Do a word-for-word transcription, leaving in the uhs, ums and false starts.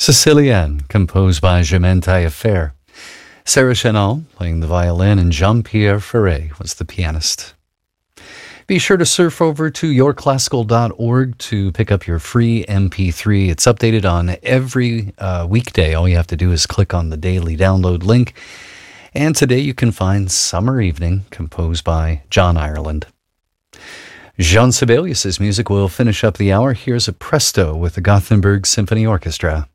Sicilienne, composed by Germaine Taillefer. Sarah Chenal playing the violin, and Jean-Pierre Ferré was the pianist. Be sure to surf over to your classical dot org to pick up your free M P three. It's updated on every uh, weekday. All you have to do is click on the daily download link. And today you can find Summer Evening, composed by John Ireland. Jean Sibelius' music will finish up the hour. Here's a presto with the Gothenburg Symphony Orchestra.